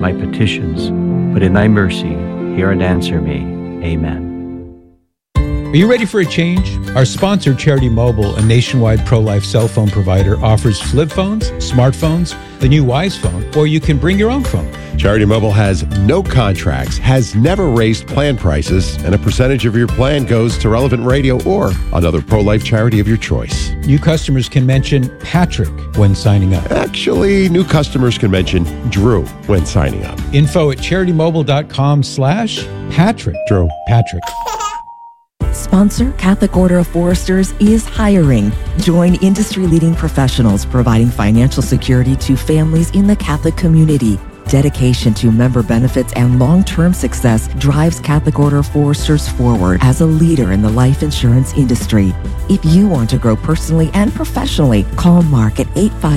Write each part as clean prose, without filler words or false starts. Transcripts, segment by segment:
my petitions, but in thy mercy hear and answer me. Amen. Are you ready for a change? Our sponsor, Charity Mobile, a nationwide pro-life cell phone provider, offers flip phones, smartphones, the new Wise phone, or you can bring your own phone. Charity Mobile has no contracts, has never raised plan prices, and a percentage of your plan goes to Relevant Radio or another pro-life charity of your choice. New customers can mention Patrick when signing up. Actually, new customers can mention Drew when signing up. Info at CharityMobile.com/Patrick. Drew. Patrick. Sponsor Catholic Order of Foresters is hiring. Join industry-leading professionals providing financial security to families in the Catholic community. Dedication to member benefits and long-term success drives Catholic Order of Foresters forward as a leader in the life insurance industry. If you want to grow personally and professionally, call Mark at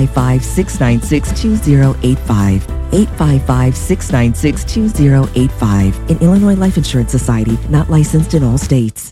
855-696-2085. 855-696-2085. An Illinois Life Insurance Society, not licensed in all states.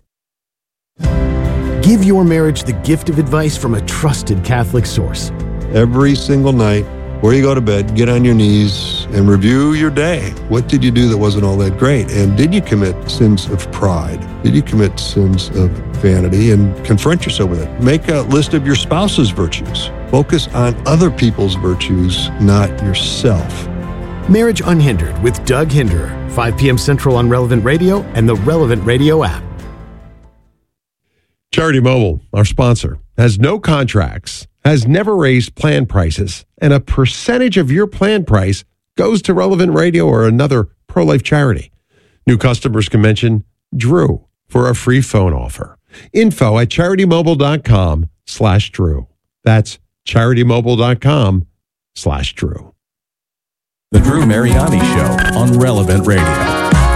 Give your marriage the gift of advice from a trusted Catholic source. Every single night, before you go to bed, get on your knees and review your day. What did you do that wasn't all that great? And did you commit sins of pride? Did you commit sins of vanity? And confront yourself with it. Make a list of your spouse's virtues. Focus on other people's virtues, not yourself. Marriage Unhindered with Doug Hinderer, 5 p.m. Central on Relevant Radio and the Relevant Radio app. Charity Mobile, our sponsor, has no contracts, has never raised plan prices, and a percentage of your plan price goes to Relevant Radio or another pro-life charity. New customers can mention Drew for a free phone offer. Info at CharityMobile.com/Drew. That's CharityMobile.com/Drew. The Drew Mariani Show on Relevant Radio.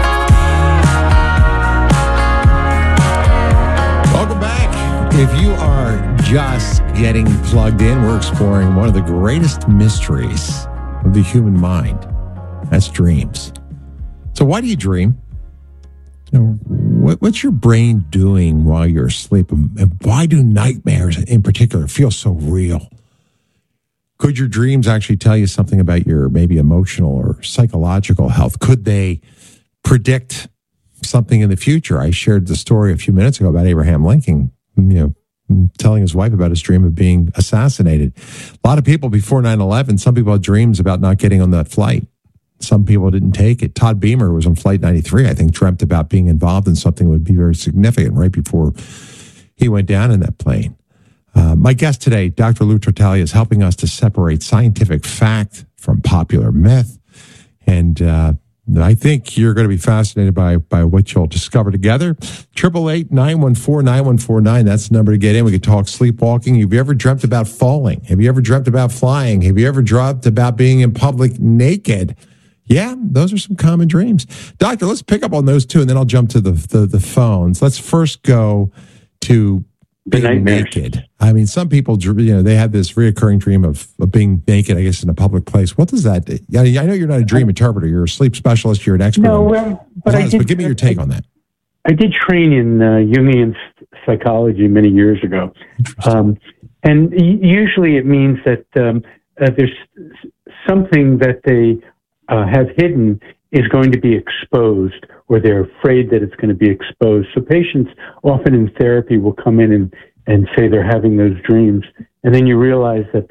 Welcome back. If you are just getting plugged in, we're exploring one of the greatest mysteries of the human mind. That's dreams. So why do you dream? You know, what's your brain doing while you're asleep? And why do nightmares in particular feel so real? Could your dreams actually tell you something about your maybe emotional or psychological health? Could they predict something in the future? I shared the story a few minutes ago about Abraham Lincoln, telling his wife about his dream of being assassinated. A lot of people before 9/11, some people had dreams about not getting on that flight. Some people didn't take it. Todd Beamer was on Flight 93, I think, dreamt about being involved in something that would be very significant right before he went down in that plane. My guest today, Dr. Lou Tartaglia, is helping us to separate scientific fact from popular myth. And I think you're going to be fascinated by what you'll discover together. 888-914-9149. That's the number to get in. We could talk sleepwalking. Have you ever dreamt about falling? Have you ever dreamt about flying? Have you ever dreamt about being in public naked? Yeah, those are some common dreams. Doctor, let's pick up on those two, and then I'll jump to the phones. Let's first go to being naked. I mean, some people, they have this reoccurring dream of being naked, I guess, in a public place. What does that? I know you're not a dream interpreter. You're a sleep specialist. You're an expert. No, but give me your take on that. I did train in Jungian psychology many years ago, and usually it means that there's something that they have hidden is going to be exposed, or they're afraid that it's going to be exposed. So patients often in therapy will come in and say they're having those dreams, and then you realize that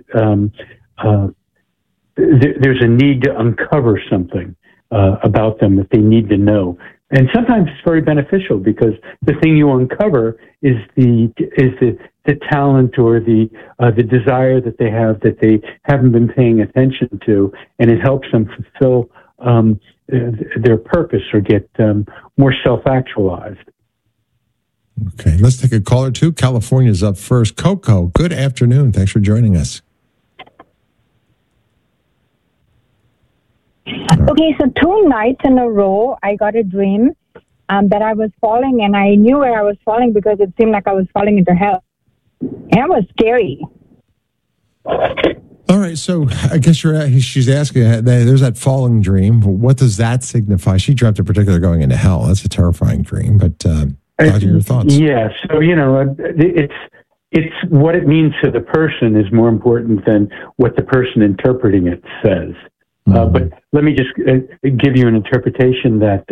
there's a need to uncover something about them that they need to know. And sometimes it's very beneficial because the thing you uncover is the talent or the desire that they haven't been paying attention to, and it helps them fulfill their purpose or get more self-actualized. Okay, let's take a call or two. California's up first. Coco, good afternoon. Thanks for joining us. Okay, so 2 nights in a row, I got a dream that I was falling, and I knew where I was falling because it seemed like I was falling into hell. And it was scary. All right, so I guess she's asking, there's that falling dream. What does that signify? She dreamt in particular going into hell. That's a terrifying dream, but what are your thoughts? Yeah, so, it's what it means to the person is more important than what the person interpreting it says. But let me just give you an interpretation that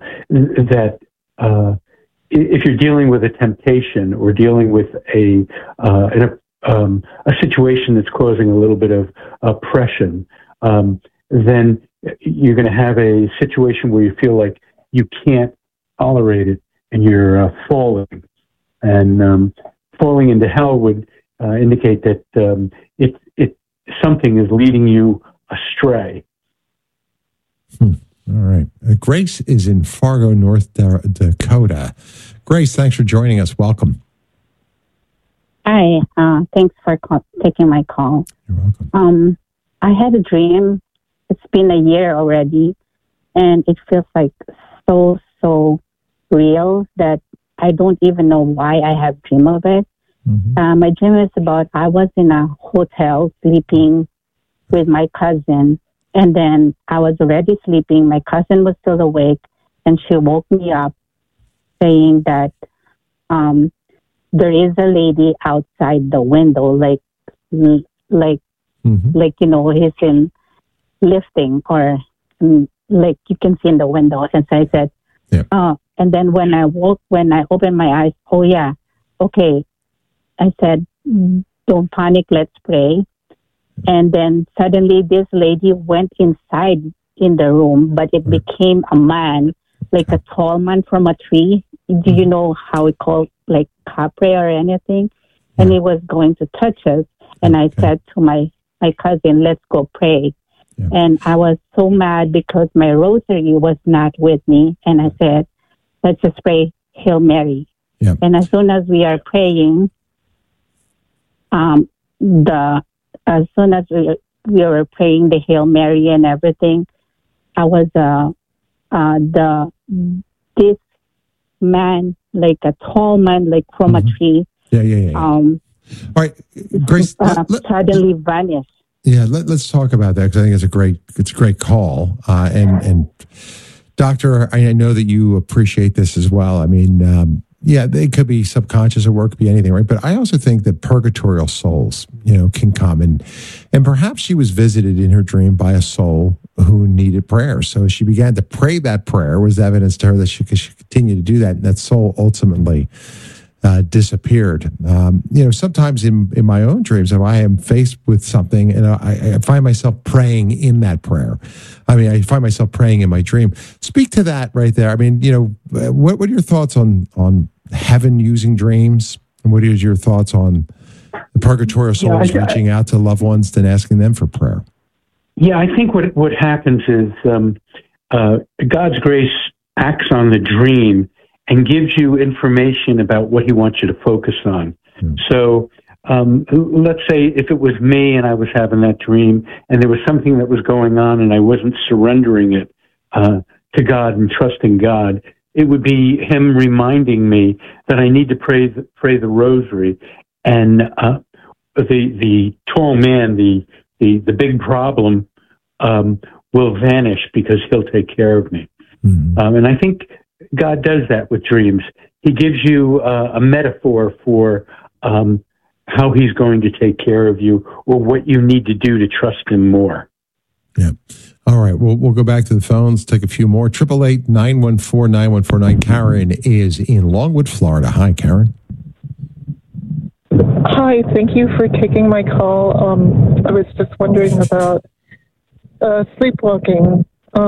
if you're dealing with a temptation or dealing with a situation that's causing a little bit of oppression, then you're going to have a situation where you feel like you can't tolerate it and you're falling. And falling into hell would indicate that something is leading you astray. All right. Grace is in Fargo, North Dakota. Grace, thanks for joining us. Welcome. Hi. Thanks for taking my call. You're welcome. I had a dream. It's been a year already, and it feels like so real that I don't even know why I have dream of it. Mm-hmm. My dream is about I was in a hotel sleeping with my cousin, and then I was already sleeping. My cousin was still awake, and she woke me up saying that there is a lady outside the window, like he's in lifting, or like you can see in the window. And so I said, and then when I opened my eyes, oh yeah, okay. I said, don't panic, let's pray. And then suddenly this lady went inside in the room, but it became a man, like a tall man from a tree. Do you know how it called, like capre or anything? And he was going to touch us. And I said to my cousin, let's go pray. Yeah. And I was so mad because my rosary was not with me. And I said, let's just pray Hail Mary. Yeah. And as soon as we are praying, as soon as we were praying the Hail Mary and everything, I was this man, like a tall man, like from a tree. Yeah. All right, Grace, suddenly vanished. Yeah, let's talk about that, because I think it's a great call. And Doctor, I know that you appreciate this as well. I mean, it could be subconscious or work, could be anything, right? But I also think that purgatorial souls, can come and perhaps she was visited in her dream by a soul who needed prayer. So she began to pray that prayer, was evidence to her that she could continue to do that, and that soul ultimately disappeared. Sometimes in my own dreams, if I am faced with something and I find myself praying in that prayer, I find myself praying in my dream. Speak to that right there. I mean, what are your thoughts on heaven using dreams? And what are your thoughts on the purgatorial souls reaching out to loved ones and asking them for prayer? Yeah, I think what happens is God's grace acts on the dream and gives you information about what he wants you to focus on. So let's say if it was me and I was having that dream and there was something that was going on and I wasn't surrendering it to God and trusting God, it would be him reminding me that I need to pray the rosary. And the tall man, the big problem will vanish because he'll take care of me. Mm-hmm. And I think God does that with dreams. He gives you a metaphor for how he's going to take care of you or what you need to do to trust him more. Yeah. All right. We'll go back to the phones, take a few more. 888-914-9149. Karen is in Longwood, Florida. Hi, Karen. Hi. Thank you for taking my call. I was just wondering about sleepwalking.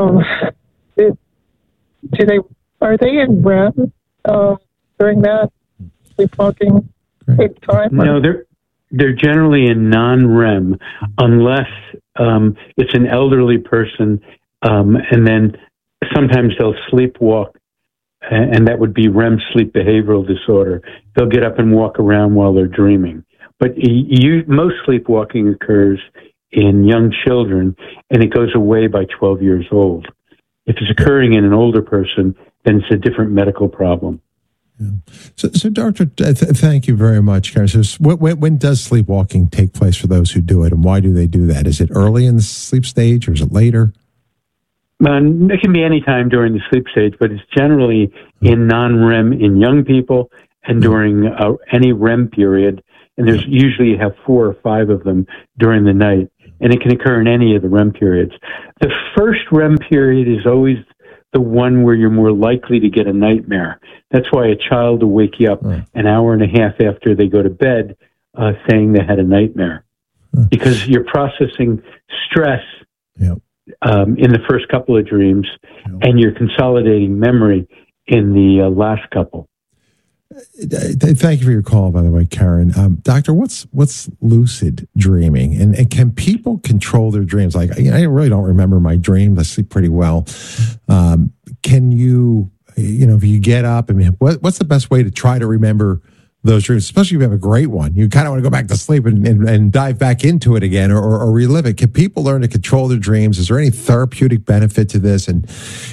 Are they in REM during that sleepwalking time? No, they're generally in non-REM unless it's an elderly person, and then sometimes they'll sleepwalk, and that would be REM sleep behavioral disorder. They'll get up and walk around while they're dreaming. But most sleepwalking occurs in young children, and it goes away by 12 years old. If it's occurring in an older person, then it's a different medical problem. Yeah. So Doctor, thank you very much, Karen. So when does sleepwalking take place for those who do it, and why do they do that? Is it early in the sleep stage, or is it later? It can be any time during the sleep stage, but it's generally in non-REM in young people and during any REM period. And there's usually you have 4 or 5 of them during the night. and it can occur in any of the REM periods. The first REM period is always the one where you're more likely to get a nightmare. That's why a child will wake you up an hour and a half after they go to bed saying they had a nightmare. Because you're processing stress in the first couple of dreams, and you're consolidating memory in the last couple. Thank you for your call, by the way, Karen. Doctor, what's lucid dreaming, and can people control their dreams? Like, I really don't remember my dreams. I sleep pretty well. Can you, if you get up, what's the best way to try to remember those dreams, especially if you have a great one? You kind of want to go back to sleep and dive back into it again or relive it. Can people learn to control their dreams? Is there any therapeutic benefit to this? And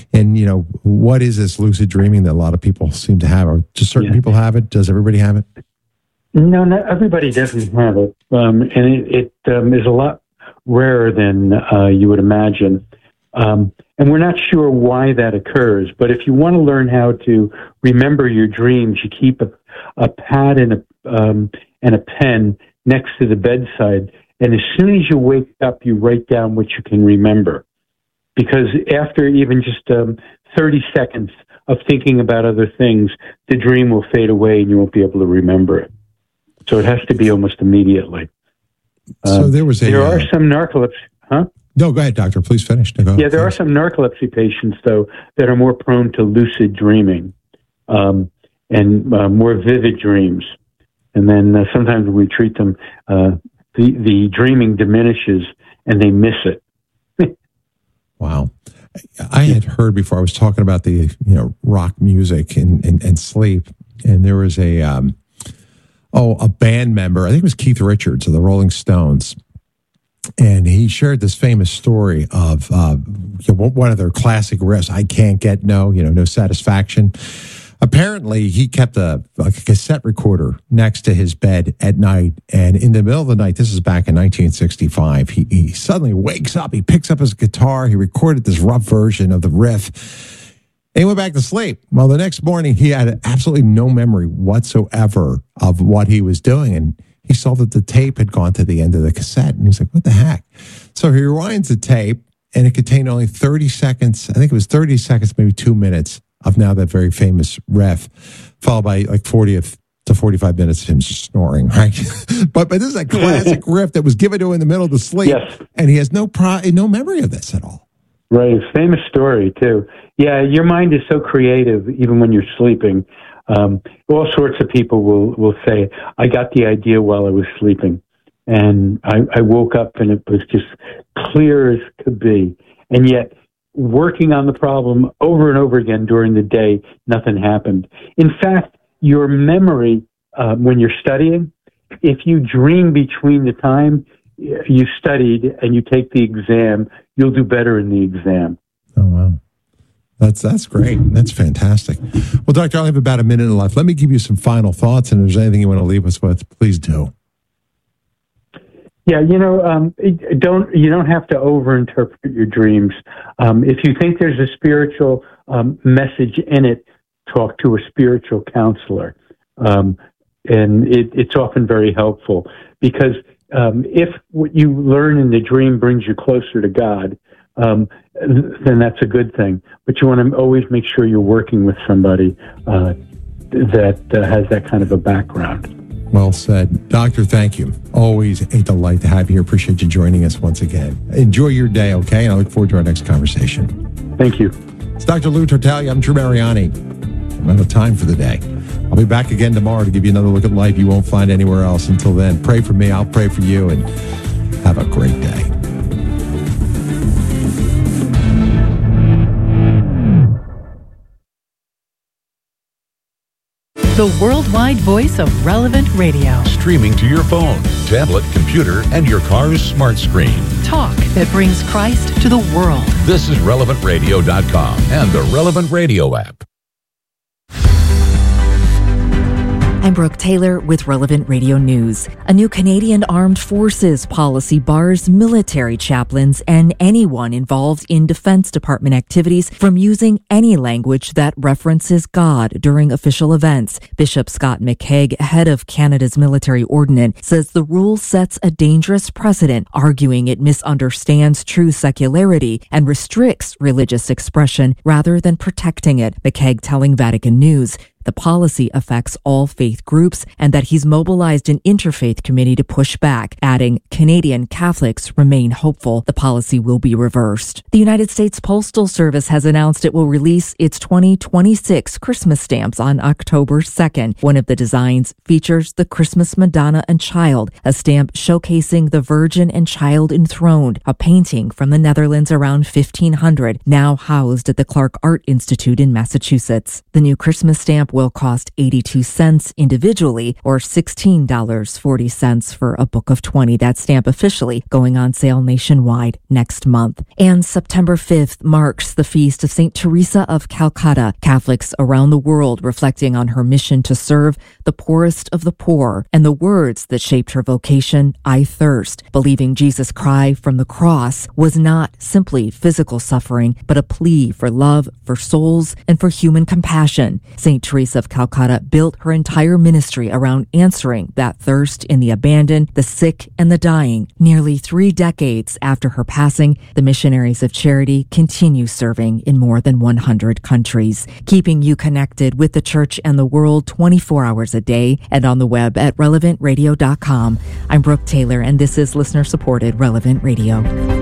what is this lucid dreaming that a lot of people seem to have? Or just certain people have it? Does everybody have it? No, not everybody doesn't have it. And it is a lot rarer than you would imagine. And we're not sure why that occurs. But if you want to learn how to remember your dreams, you keep a pad and a pen next to the bedside. And as soon as you wake up, you write down what you can remember. Because after even just 30 seconds of thinking about other things, the dream will fade away and you won't be able to remember it. So it has to be almost immediately. So there are some narcolepsy, huh? No, go ahead, doctor. Please finish. There are some narcolepsy patients, though, that are more prone to lucid dreaming and more vivid dreams. And then sometimes when we treat them, the dreaming diminishes and they miss it. Wow. I had heard before, I was talking about the rock music and sleep, and there was a band member, I think it was Keith Richards of the Rolling Stones, and he shared this famous story of one of their classic riffs, I Can't Get No Satisfaction. Apparently, he kept a cassette recorder next to his bed at night, and in the middle of the night, this is back in 1965, he suddenly wakes up, he picks up his guitar, he recorded this rough version of the riff, and he went back to sleep. Well, the next morning, he had absolutely no memory whatsoever of what he was doing, and he saw that the tape had gone to the end of the cassette, and he's like, what the heck? So he rewinds the tape, and it contained only 30 seconds, I think it was 30 seconds, maybe 2 minutes, of now that very famous riff, followed by like 40 to 45 minutes of him just snoring, right? but this is a classic riff that was given to him in the middle of the sleep, and he has no memory of this at all. Right, famous story too. Yeah, your mind is so creative even when you're sleeping. All sorts of people will say, I got the idea while I was sleeping, and I woke up and it was just clear as could be, and yet working on the problem over and over again during the day, nothing happened. In fact, your memory, when you're studying, if you dream between the time you studied and you take the exam, you'll do better in the exam. Oh, wow. That's great. That's fantastic. Well, Doctor, I have about a minute left. Let me give you some final thoughts, and if there's anything you want to leave us with, please do. Yeah, you don't have to overinterpret your dreams. If you think there's a spiritual message in it, talk to a spiritual counselor, and it's often very helpful, because if what you learn in the dream brings you closer to God, then that's a good thing. But you want to always make sure you're working with somebody that has that kind of a background. Well said. Doctor, thank you. Always a delight to have you here. Appreciate you joining us once again. Enjoy your day, okay? And I look forward to our next conversation. Thank you. It's Dr. Lou Tartaglia. I'm Drew Mariani. I'm out of time for the day. I'll be back again tomorrow to give you another look at life you won't find anywhere else. Until then, pray for me. I'll pray for you, and have a great day. The worldwide voice of Relevant Radio. Streaming to your phone, tablet, computer, and your car's smart screen. Talk that brings Christ to the world. This is RelevantRadio.com and the Relevant Radio app. I'm Brooke Taylor with Relevant Radio News. A new Canadian Armed Forces policy bars military chaplains and anyone involved in Defense Department activities from using any language that references God during official events. Bishop Scott McKaig, head of Canada's military ordinance, says the rule sets a dangerous precedent, arguing it misunderstands true secularity and restricts religious expression rather than protecting it. McKaig telling Vatican News the policy affects all faith groups and that he's mobilized an interfaith committee to push back, adding Canadian Catholics remain hopeful the policy will be reversed. The United States Postal Service has announced it will release its 2026 Christmas stamps on October 2nd. One of the designs features the Christmas Madonna and Child, a stamp showcasing the Virgin and Child enthroned, a painting from the Netherlands around 1500, now housed at the Clark Art Institute in Massachusetts. The new Christmas stamp will cost 82 cents individually or $16.40 for a book of 20. That stamp officially going on sale nationwide next month. And September 5th marks the feast of St. Teresa of Calcutta. Catholics around the world reflecting on her mission to serve the poorest of the poor and the words that shaped her vocation, I thirst, believing Jesus' cry from the cross was not simply physical suffering, but a plea for love, for souls, and for human compassion. St. Teresa of Calcutta built her entire ministry around answering that thirst in the abandoned, the sick, and the dying. Nearly 3 decades after her passing, the Missionaries of Charity continue serving in more than 100 countries, keeping you connected with the church and the world 24 hours a day and on the web at relevantradio.com. I'm Brooke Taylor, and this is listener-supported Relevant Radio.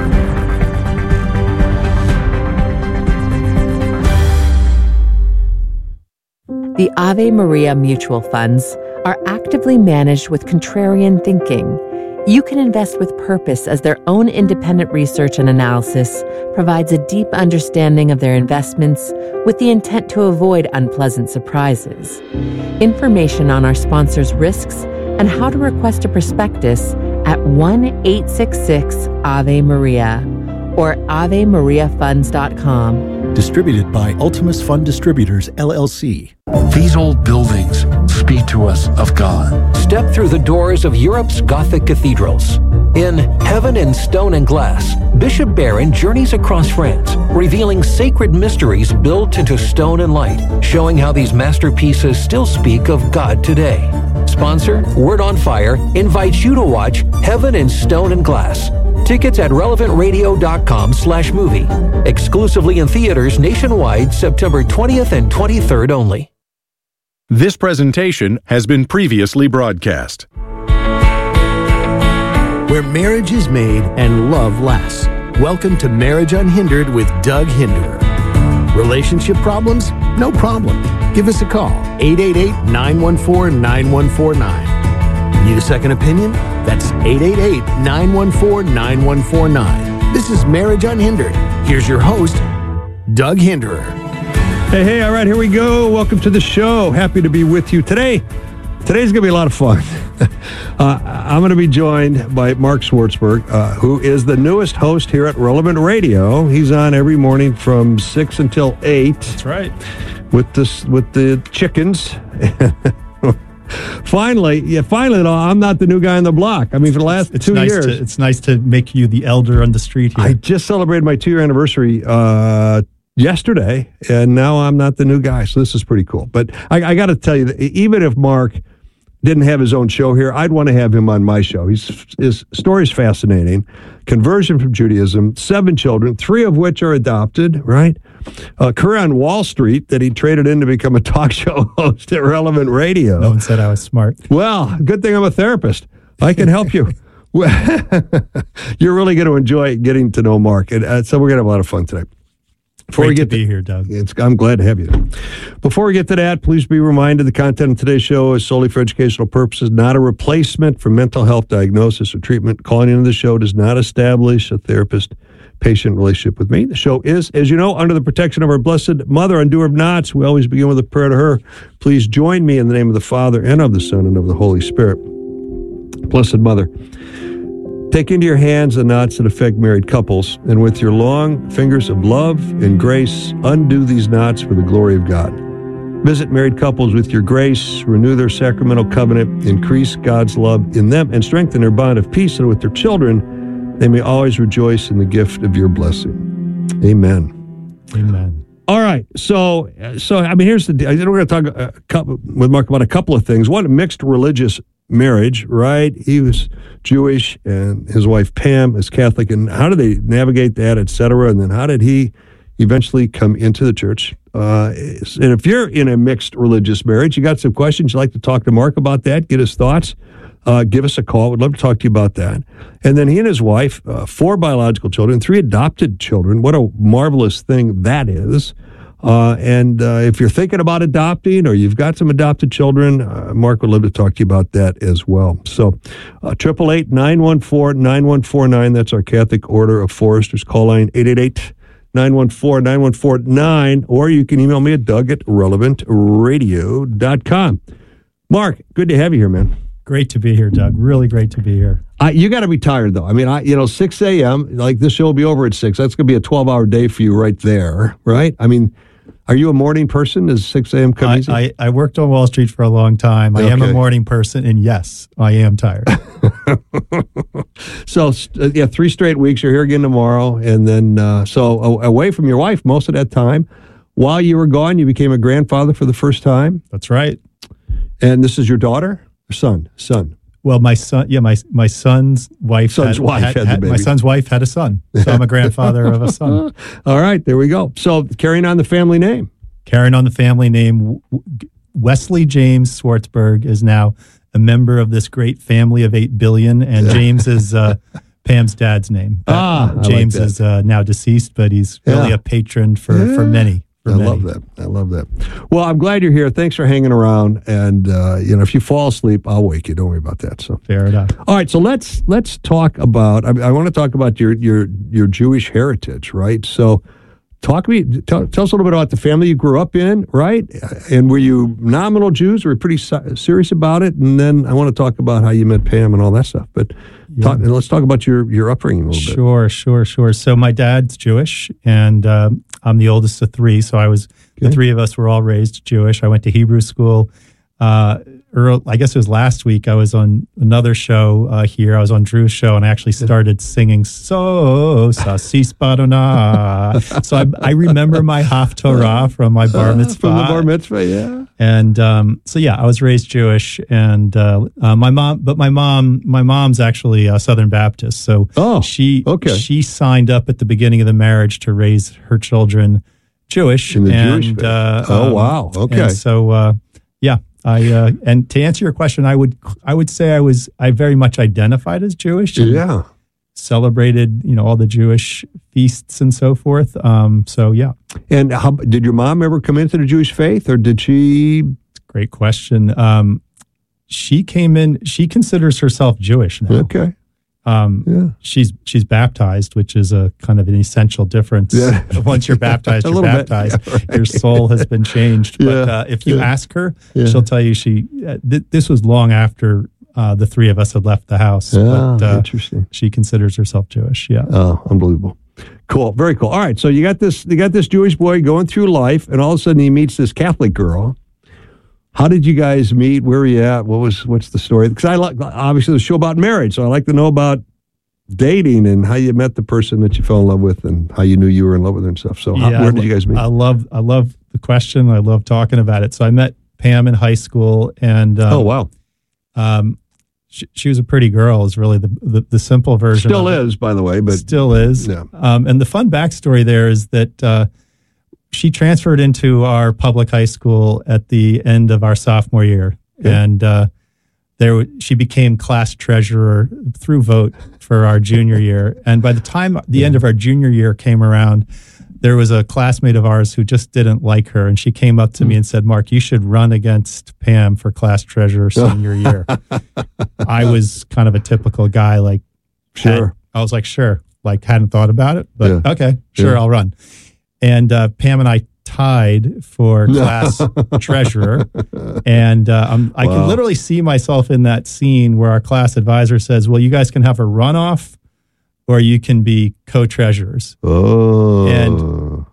The Ave Maria mutual funds are actively managed with contrarian thinking. You can invest with purpose as their own independent research and analysis provides a deep understanding of their investments with the intent to avoid unpleasant surprises. Information on our sponsors' risks and how to request a prospectus at 1-866-AVE-MARIA or AveMariaFunds.com. Distributed by Ultimus Fund Distributors, LLC. These old buildings speak to us of God. Step through the doors of Europe's Gothic cathedrals. In Heaven in Stone and Glass, Bishop Barron journeys across France, revealing sacred mysteries built into stone and light, showing how these masterpieces still speak of God today. Sponsor, Word on Fire, invites you to watch Heaven in Stone and Glass. Tickets at relevantradio.com/movie. Exclusively in theaters nationwide, September 20th and 23rd only. This presentation has been previously broadcast. Where marriage is made and love lasts. Welcome to Marriage Unhindered with Doug Hinderer. Relationship problems? No problem. Give us a call, 888-914-9149. Need a second opinion? That's 888-914-9149. This is Marriage Unhindered. Here's your host, Doug Hinderer. Hey, all right, here we go. Welcome to the show. Happy to be with you today. Today's going to be a lot of fun. I'm going to be joined by Mark Swartzberg, who is the newest host here at Relevant Radio. He's on every morning from 6 until 8. That's right. With the chickens. Finally, though, I'm not the new guy on the block. I mean, for the last 2 years. It's nice to make you the elder on the street here. I just celebrated my 2-year anniversary yesterday, and now I'm not the new guy, so this is pretty cool. But I got to tell you, that even if Mark didn't have his own show here, I'd want to have him on my show. His story's fascinating. Conversion from Judaism, 7 children, 3 of which are adopted, right? A career on Wall Street that he traded in to become a talk show host at Relevant Radio. No one said I was smart. Well, good thing I'm a therapist. I can help you. You're really going to enjoy getting to know Mark. And so we're going to have a lot of fun today. Great to be here, Doug. I'm glad to have you. Before we get to that, please be reminded the content of today's show is solely for educational purposes, not a replacement for mental health diagnosis or treatment. Calling into the show does not establish a therapist-patient relationship with me. The show is, as you know, under the protection of our Blessed Mother, undoer of knots. We always begin with a prayer to her. Please join me in the name of the Father, and of the Son, and of the Holy Spirit. Blessed Mother, take into your hands the knots that affect married couples, and with your long fingers of love and grace, undo these knots for the glory of God. Visit married couples with your grace, renew their sacramental covenant, increase God's love in them, and strengthen their bond of peace, so with their children, they may always rejoice in the gift of your blessing. Amen. Amen. All right. So I mean, here's the deal. We're going to talk with Mark about a couple of things. One, mixed religious marriage, right? He was Jewish and his wife Pam is Catholic. And how did they navigate that, et cetera? And then how did he eventually come into the church? And if you're in a mixed religious marriage, you got some questions, you'd like to talk to Mark about that, get his thoughts, give us a call. We'd love to talk to you about that. And then he and his wife, 4 biological children, 3 adopted children. What a marvelous thing that is. And if you're thinking about adopting or you've got some adopted children, Mark would love to talk to you about that as well. So 888-914-9149. That's our Catholic Order of Foresters. Call line 888-914-9149. Or you can email me at doug@relevantradio.com. Mark, good to have you here, man. Great to be here, Doug. Really great to be here. You got to be tired, though. I mean, 6 a.m., like this show will be over at 6. That's going to be a 12-hour day for you right there, right? I mean, are you a morning person? Does 6 a.m. come easy? I worked on Wall Street for a long time. I am a morning person, and yes, I am tired. So, 3 straight weeks. You're here again tomorrow. And then, away from your wife most of that time. While you were gone, you became a grandfather for the first time. That's right. And this is your daughter? Son. Well, my son, my son's wife had the baby. My son's wife had a son, so I'm a grandfather of a son. All right, there we go. So carrying on the family name. Wesley James Swartzberg is now a member of this great family of 8 billion, and James is Pam's dad's name. James is now deceased, but he's really a patron for many. I love that. Well, I'm glad you're here. Thanks for hanging around. And if you fall asleep, I'll wake you. Don't worry about that. So fair enough. All right. So let's talk about. I want to talk about your Jewish heritage, right? So tell us a little bit about the family you grew up in, right? And were you nominal Jews? Were you pretty serious about it? And then I want to talk about how you met Pam and all that stuff. But let's talk about your upbringing a little bit. Sure. So my dad's Jewish, and I'm the oldest of 3. So the 3 of us were all raised Jewish. I went to Hebrew school. I guess it was last week. I was on another show here. I was on Drew's show, and I actually started singing "So Sasis Badona." So I remember my Haftorah from my bar mitzvah. From the bar mitzvah, yeah. And I was raised Jewish, and my mom's actually a Southern Baptist. So she signed up at the beginning of the marriage to raise her children Jewish. In the Jewish faith. Wow. Okay. And so and to answer your question, I would say I very much identified as Jewish. Yeah. Celebrated, all the Jewish feasts and so forth. And did your mom ever come into the Jewish faith, or did she? Great question. She came in. She considers herself Jewish now. Okay. She's baptized, which is a kind of an essential difference. Yeah. Once you're baptized, you're baptized. Yeah, right. Your soul has been changed. But if you ask her, she'll tell you this was long after the 3 of us had left the house. But interesting. She considers herself Jewish. Yeah. Oh, unbelievable. Cool. Very cool. All right. So you got this Jewish boy going through life, and all of a sudden he meets this Catholic girl. How did you guys meet? Where were you at? What's the story? Because I like, obviously, the show about marriage, so I like to know about dating and how you met the person that you fell in love with and how you knew you were in love with her and stuff. So where did you guys meet? I love the question. I love talking about it. So I met Pam in high school, and oh wow, she was a pretty girl. Is really the simple version. Still is, by the way, but still is. Yeah. And the fun backstory there is that. She transferred into our public high school at the end of our sophomore year, and she became class treasurer through vote for our junior year. And by the time the end of our junior year came around, there was a classmate of ours who just didn't like her, and she came up to me and said, "Mark, you should run against Pam for class treasurer senior year." I was kind of a typical guy, I was like, sure, hadn't thought about it, but okay, sure, I'll run. And Pam and I tied for class treasurer. And I can literally see myself in that scene where our class advisor says, well, you guys can have a runoff or you can be co-treasurers. Oh. And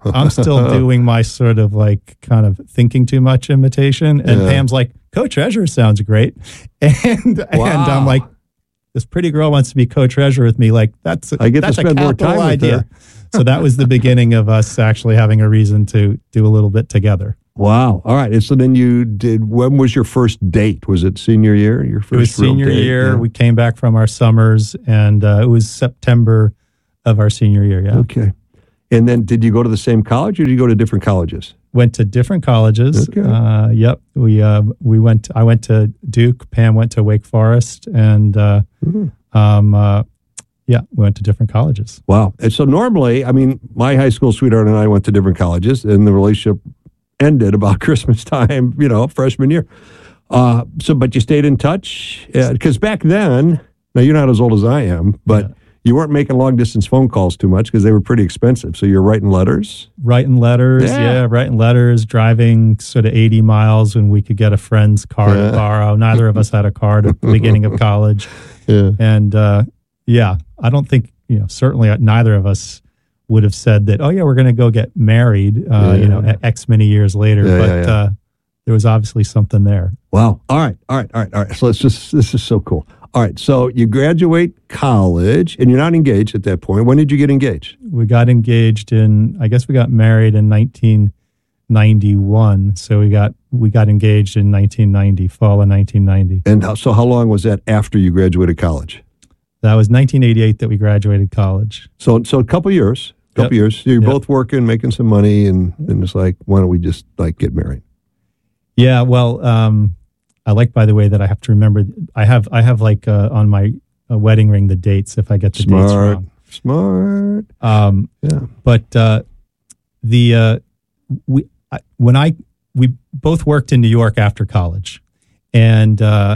I'm still doing my sort of like kind of thinking too much imitation. And Pam's like, co-treasurer sounds great. And I'm like, this pretty girl wants to be co-treasurer with me. Like, that's a capital idea. So that was the beginning of us actually having a reason to do a little bit together. Wow. All right. And so then when was your first date? Was it senior year? Your first It was senior year. Yeah. We came back from our summers, and it was September of our senior year. Yeah. Okay. And then did you go to the same college, or did you go to different colleges? Went to different colleges. Okay. Yep. We went. I went to Duke. Pam went to Wake Forest, and we went to different colleges. Wow. And so normally, I mean, my high school sweetheart and I went to different colleges, and the relationship ended about Christmas time, freshman year. But you stayed in touch? Because back then, now you're not as old as I am, but you weren't making long distance phone calls too much because they were pretty expensive. So you're writing letters? Writing letters, driving sort of 80 miles when we could get a friend's car to borrow. Neither of us had a car at the beginning of college. Yeah. And I don't think, certainly neither of us would have said that, we're going to go get married, X many years later. There was obviously something there. Wow. All right. So this is so cool. All right. So you graduate college and you're not engaged at that point. When did you get engaged? We got engaged we got married in 1991. So we got engaged in 1990, fall of 1990. And so how long was that after you graduated college? That was 1988 that we graduated college. So a couple years. Years. So you're both working, making some money, and it's like, why don't we just get married? Yeah. Well, I like, by the way, that I have to remember. I have on my wedding ring the dates if I get the dates wrong. Smart. But we both worked in New York after college, and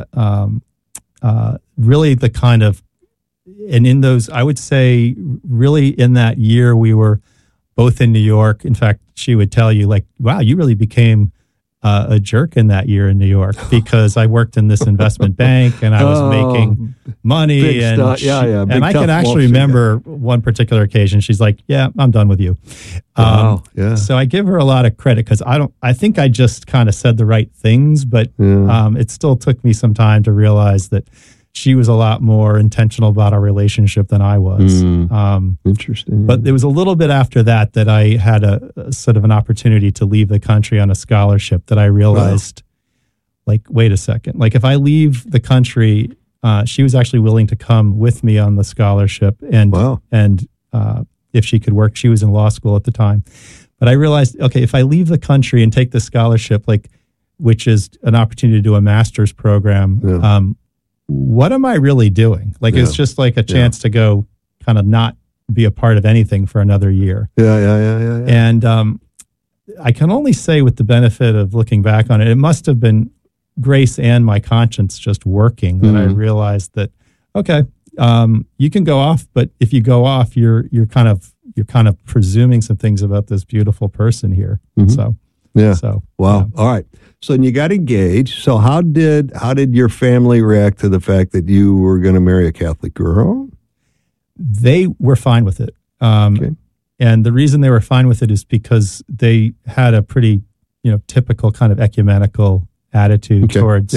really the kind of. And in those, I would say, really in that year, we were both in New York. In fact, she would tell you, like, wow, you really became a jerk in that year in New York, because I worked in this investment bank and I was making money. And and I can actually remember one particular occasion. She's like, yeah, I'm done with you. So I give her a lot of credit, because I think I just kind of said the right things, but it still took me some time to realize that she was a lot more intentional about our relationship than I was. Interesting. But it was a little bit after that I had a sort of an opportunity to leave the country on a scholarship that I realized, wait a second. Like, if I leave the country, she was actually willing to come with me on the scholarship. And if she could work, she was in law school at the time. But I realized, okay, if I leave the country and take the scholarship, which is an opportunity to do a master's program, what am I really doing? It's just like a chance to go kind of not be a part of anything for another year. Yeah. And I can only say, with the benefit of looking back on it, it must have been grace and my conscience just working that I realized that, okay, you can go off, but if you go off, you're kind of presuming some things about this beautiful person here. So wow. All right. So then you got engaged. So how did your family react to the fact that you were going to marry a Catholic girl? They were fine with it. And the reason they were fine with it is because they had a pretty, typical kind of ecumenical attitude towards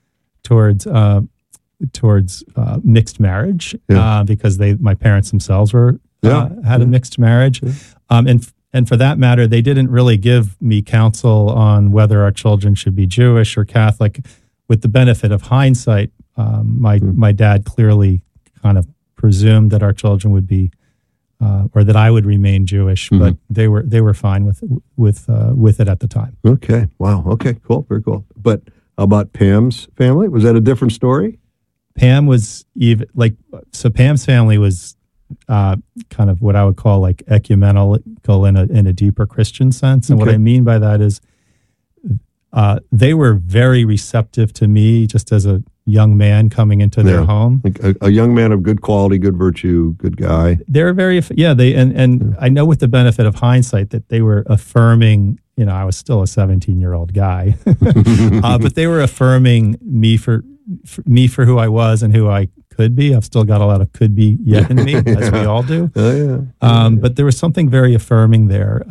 mixed marriage, because my parents themselves had a mixed marriage. And for that matter, they didn't really give me counsel on whether our children should be Jewish or Catholic. With the benefit of hindsight, my dad clearly kind of presumed that our children would be, or that I would remain Jewish, but they were fine with it at the time. Okay. Wow. Okay. Cool. Very cool. But how about Pam's family? Was that a different story? Pam was Pam's family was kind of what I would call ecumenical in a deeper Christian sense. And what I mean by that is they were very receptive to me just as a young man coming into their home. A young man of good quality, good virtue, good guy. They were very, I know with the benefit of hindsight that they were affirming, I was still a 17-year-old guy, but they were affirming me for who I was and who I could be. I've still got a lot of could be yet in me, as we all do. But there was something very affirming there.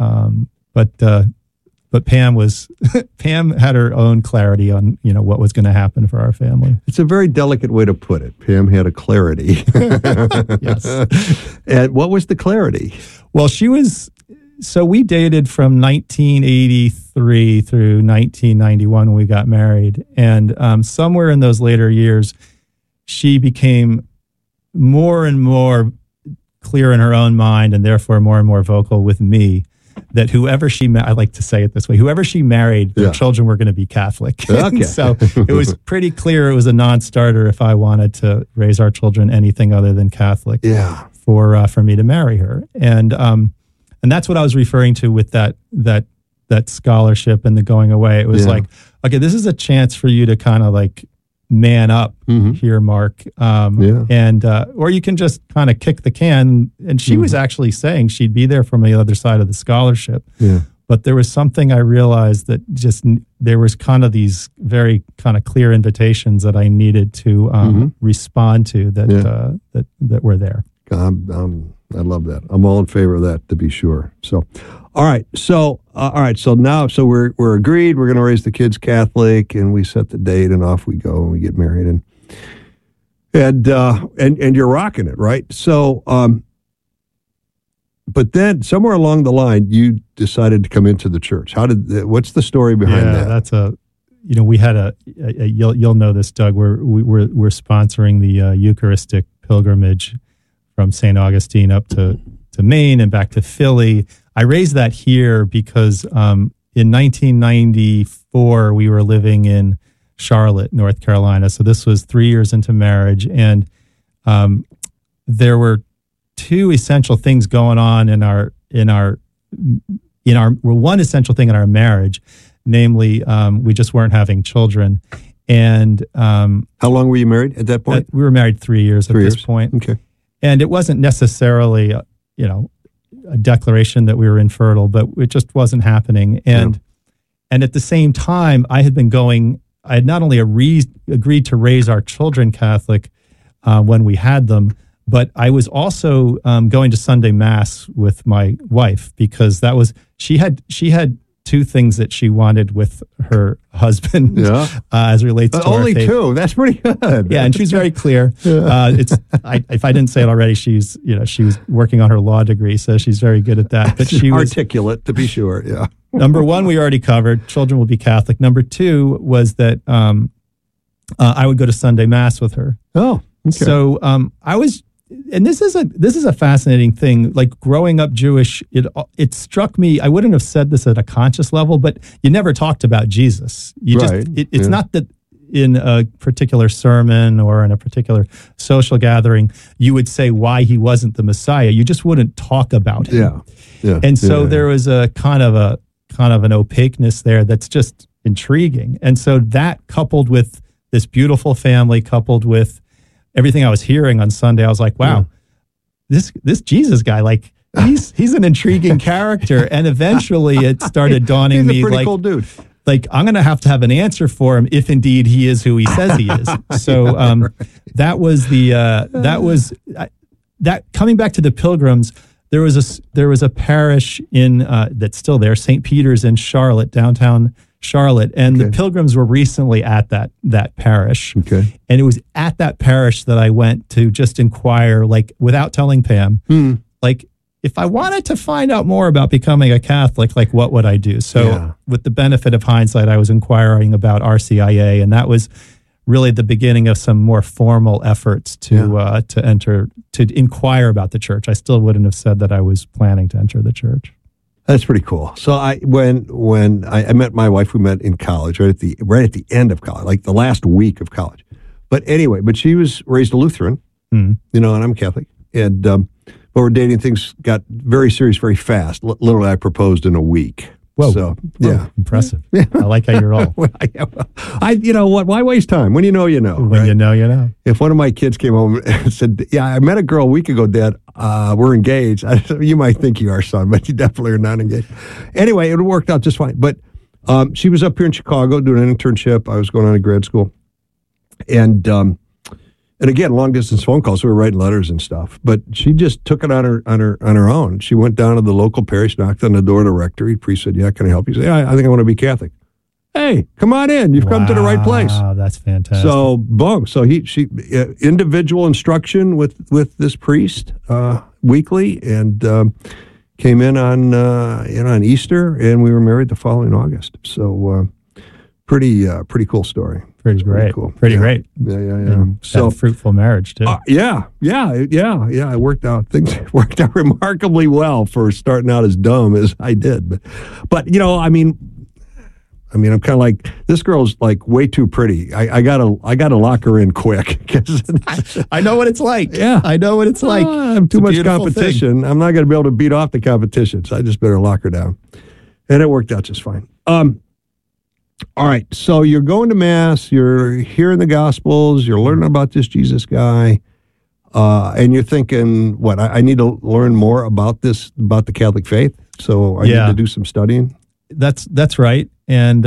But Pam Pam had her own clarity on, what was going to happen for our family. It's a very delicate way to put it. Pam had a clarity. Yes. And what was the clarity? Well, so we dated from 1983 through 1991 when we got married. And somewhere in those later years, she became more and more clear in her own mind and therefore more and more vocal with me that whoever I like to say it this way, whoever she married, their children were going to be Catholic. Okay. So it was pretty clear it was a non-starter if I wanted to raise our children anything other than Catholic for me to marry her. And that's what I was referring to with that scholarship and the going away. It was like, okay, this is a chance for you to kind of like man up here, Mark. And or you can just kind of kick the can. And she was actually saying she'd be there from the other side of the scholarship. Yeah. But there was something I realized that there was kind of these very kind of clear invitations that I needed to respond to that were there. I love that. I'm all in favor of that, to be sure. So, all right. So now we're agreed. We're going to raise the kids Catholic, and we set the date, and off we go, and we get married, and you're rocking it, right? So, but then somewhere along the line, you decided to come into the church. What's the story behind that? That's we had you'll know this, Doug. We're sponsoring the Eucharistic pilgrimage from St. Augustine up to Maine and back to Philly. I raised that here because in 1994, we were living in Charlotte, North Carolina. So this was 3 years into marriage. And there were two essential things going on one essential thing in our marriage, namely, we just weren't having children. And how long were you married at that point? We were married 3 years at this point. Okay. And it wasn't necessarily, a declaration that we were infertile, but it just wasn't happening. And at the same time, I had not only agreed to raise our children Catholic when we had them, but I was also going to Sunday Mass with my wife because she had two things that she wanted with her husband as relates to only our faith. Two. That's pretty good. Yeah, and she's very clear. If I didn't say it already, she was working on her law degree, so she's very good at that. But she was articulate, to be sure. Yeah. Number one, we already covered. Children will be Catholic. Number two was that I would go to Sunday Mass with her. Oh, okay. So I was. And this is a fascinating thing. Like growing up Jewish, it struck me. I wouldn't have said this at a conscious level, but you never talked about Jesus. It's not that in a particular sermon or in a particular social gathering you would say why he wasn't the Messiah. You just wouldn't talk about him. And so there was a kind of an opaqueness there that's just intriguing. And so that coupled with this beautiful family, coupled with everything I was hearing on Sunday, I was like, wow, this Jesus guy, like he's an intriguing character. And eventually it started dawning me, he's a pretty like, cool dude. Like I'm going to have an answer for him if indeed he is who he says he is. So that was coming back to the Pilgrims. There was a parish in that's still there, St. Peter's in Charlotte, downtown Charlotte, and the Pilgrims were recently at that parish. Okay. And it was at that parish that I went to just inquire, like without telling Pam, like if I wanted to find out more about becoming a Catholic, like what would I do? So with the benefit of hindsight, I was inquiring about RCIA, and that was really the beginning of some more formal efforts to inquire about the church. I still wouldn't have said that I was planning to enter the church. That's pretty cool. So when I met my wife, we met in college, right at the end of college, like the last week of college. But anyway, she was raised a Lutheran, and I'm Catholic. And but we're dating. Things got very serious very fast. Literally, I proposed in a week. Whoa! So impressive. I like how you're all. You know what? Why waste time? When you know, you know. When you know, you know. If one of my kids came home and said, "Yeah, I met a girl a week ago, Dad. We're engaged," I said, "You might think you are, son, but you definitely are not engaged." Anyway, it worked out just fine. But she was up here in Chicago doing an internship. I was going on to grad school, and And again, long distance phone calls. So we were writing letters and stuff. But she just took it on her own. She went down to the local parish, knocked on the door of the rectory. The priest said, "Yeah, can I help you?" She said, "Yeah, I think I want to be Catholic." Hey, come on in. You've come to the right place. Wow, that's fantastic. So, boom. So she individual instruction with this priest weekly, and came in on Easter, and we were married the following August. So, pretty cool story. Pretty great. Cool. Pretty great. Yeah. And So a fruitful marriage too. Yeah. It worked out. Things worked out remarkably well for starting out as dumb as I did. But I mean, I'm kind of like, this girl's like way too pretty. I gotta lock her in quick. I know what it's like. Yeah, I know what it's like. I'm too much competition. I'm not going to be able to beat off the competition, so I just better lock her down. And it worked out just fine. All right, so you're going to Mass, you're hearing the Gospels, you're learning about this Jesus guy, and you're thinking, what, I need to learn more about the Catholic faith, so I need to do some studying? That's right. And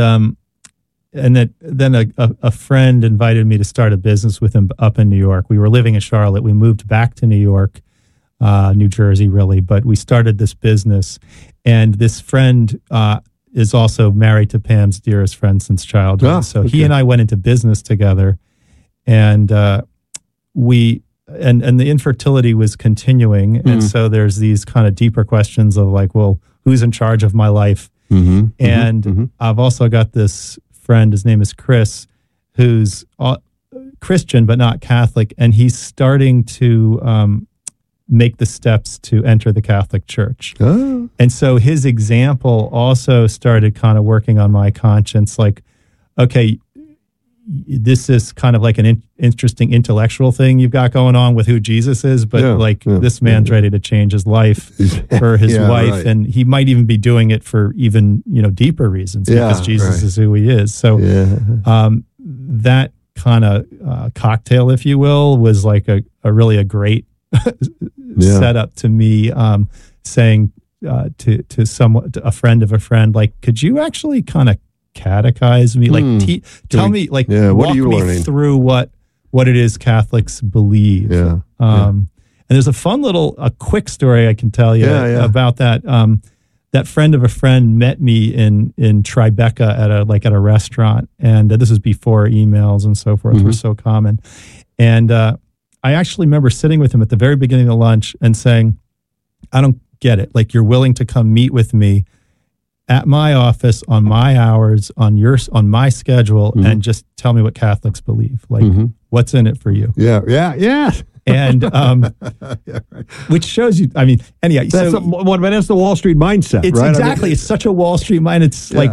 then a friend invited me to start a business with him up in New York. We were living in Charlotte. We moved back to New York, New Jersey, really, but we started this business, and this friend is also married to Pam's dearest friend since childhood. He and I went into business together, and the infertility was continuing. Mm-hmm. And so there's these kind of deeper questions of like, well, who's in charge of my life? Mm-hmm. And I've also got this friend, his name is Chris, who's Christian, but not Catholic. And he's starting to make the steps to enter the Catholic Church. Oh. And so his example also started kind of working on my conscience, like, okay, this is kind of like an interesting intellectual thing you've got going on with who Jesus is, but this man's ready to change his life for his wife, right. And he might even be doing it for even, deeper reasons because Jesus is who he is. So that kind of cocktail, if you will, was like a really a great setup to me, saying to a friend of a friend, like, could you actually kind of catechize me, like tell me, like, walk me through what it is Catholics believe. And there's a quick story I can tell you about that. That friend of a friend met me in Tribeca at a restaurant, and this was before emails and so forth were so common. And I actually remember sitting with him at the very beginning of lunch and saying, I don't get it. Like, you're willing to come meet with me at my office on my hours, on my schedule, and just tell me what Catholics believe. Like, what's in it for you? Yeah. And which shows you, I mean, anyhow. That's the Wall Street mindset, it's right? Exactly. It's such a Wall Street mind. It's like,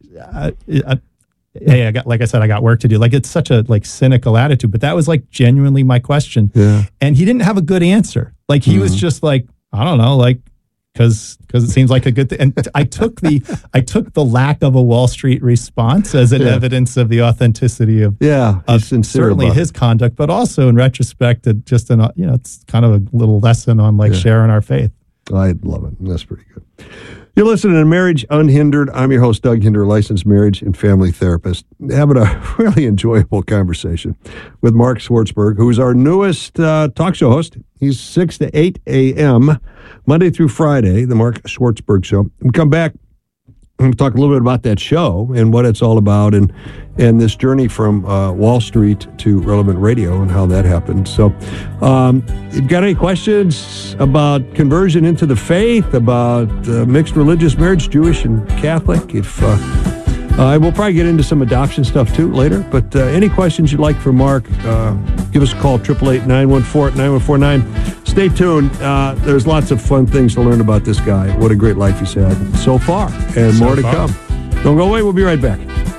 hey, I got work to do. Like, it's such a cynical attitude, but that was like genuinely my question. Yeah. And he didn't have a good answer. Like, he was just like, I don't know, like, because it seems like a good thing. And I took the lack of a Wall Street response as an evidence of the authenticity of certainly his conduct, but also in retrospect, it's kind of a little lesson on sharing our faith. I love it. That's pretty good. You're listening to Marriage Unhindered. I'm your host, Doug Hinder, licensed marriage and family therapist, having a really enjoyable conversation with Mark Schwartzberg, who is our newest talk show host. He's 6 to 8 a.m., Monday through Friday, the Mark Schwartzberg Show. We come back and talk a little bit about that show and what it's all about, and this journey from Wall Street to Relevant Radio and how that happened. So if you've got any questions about conversion into the faith, about mixed religious marriage, Jewish and Catholic, we'll probably get into some adoption stuff too later, but any questions you'd like for Mark, give us a call, 888-914-9149. Stay tuned. There's lots of fun things to learn about this guy. What a great life he's had so far, and more to come. Don't go away. We'll be right back.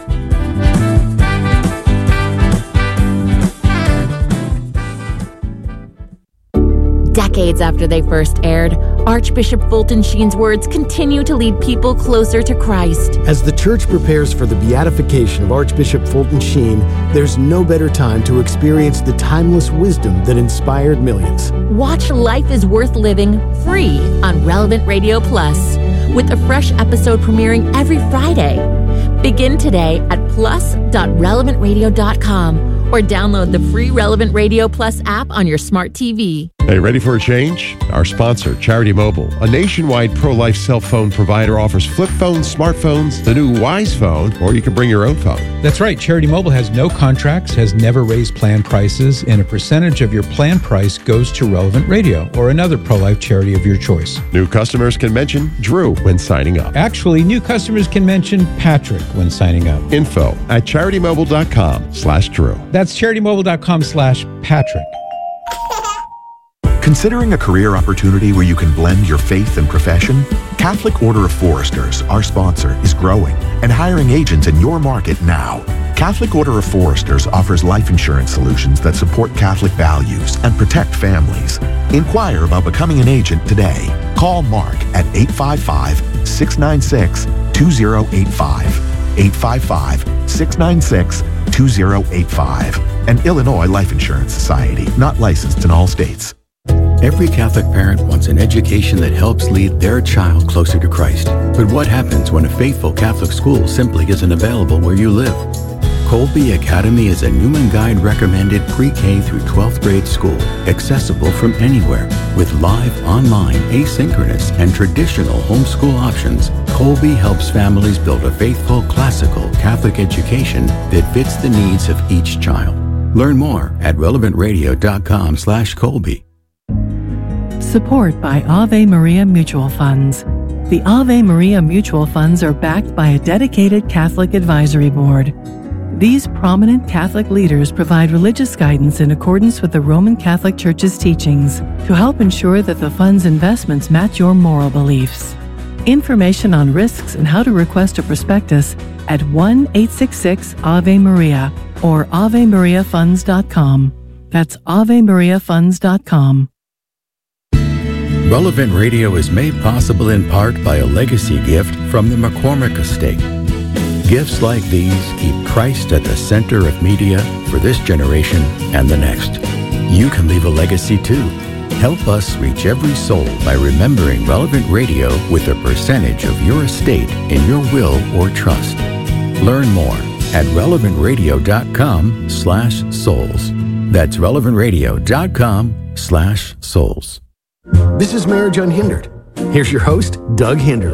Decades after they first aired, Archbishop Fulton Sheen's words continue to lead people closer to Christ. As the church prepares for the beatification of Archbishop Fulton Sheen, there's no better time to experience the timeless wisdom that inspired millions. Watch Life is Worth Living free on Relevant Radio Plus, with a fresh episode premiering every Friday. Begin today at plus.relevantradio.com or download the free Relevant Radio Plus app on your smart TV. Hey, ready for a change? Our sponsor, Charity Mobile, a nationwide pro-life cell phone provider, offers flip phones, smartphones, the new Wise Phone, or you can bring your own phone. That's right. Charity Mobile has no contracts, has never raised plan prices, and a percentage of your plan price goes to Relevant Radio or another pro-life charity of your choice. New customers can mention Drew when signing up. Actually, new customers can mention Patrick when signing up. Info at CharityMobile.com/Drew. That's CharityMobile.com/Patrick. Considering a career opportunity where you can blend your faith and profession? Catholic Order of Foresters, our sponsor, is growing and hiring agents in your market now. Catholic Order of Foresters offers life insurance solutions that support Catholic values and protect families. Inquire about becoming an agent today. Call Mark at 855-696-2085. 855-696-2085. An Illinois Life Insurance Society, not licensed in all states. Every Catholic parent wants an education that helps lead their child closer to Christ. But what happens when a faithful Catholic school simply isn't available where you live? Colby Academy is a Newman Guide recommended pre-K through 12th grade school, accessible from anywhere. With live, online, asynchronous, and traditional homeschool options, Colby helps families build a faithful, classical Catholic education that fits the needs of each child. Learn more at relevantradio.com/Colby. Support by Ave Maria Mutual Funds. The Ave Maria Mutual Funds are backed by a dedicated Catholic advisory board. These prominent Catholic leaders provide religious guidance in accordance with the Roman Catholic Church's teachings to help ensure that the fund's investments match your moral beliefs. Information on risks and how to request a prospectus at 1-866-AVE-MARIA or AveMariaFunds.com. That's AveMariaFunds.com. Relevant Radio is made possible in part by a legacy gift from the McCormick Estate. Gifts like these keep Christ at the center of media for this generation and the next. You can leave a legacy too. Help us reach every soul by remembering Relevant Radio with a percentage of your estate in your will or trust. Learn more at relevantradio.com/souls. That's relevantradio.com/souls. This is Marriage Unhindered. Here's your host, Doug Hinder.